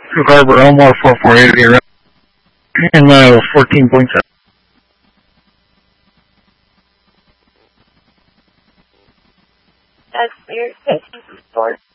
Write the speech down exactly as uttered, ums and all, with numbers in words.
Harbor Elmore four four eight zero and miles fourteen point seven. That's clear. Station report.